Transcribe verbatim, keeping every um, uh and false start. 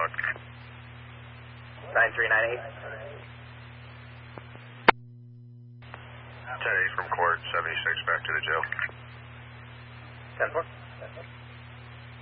talk. nine three nine eight. ten eight from court, seventy-six back to the jail. ten four.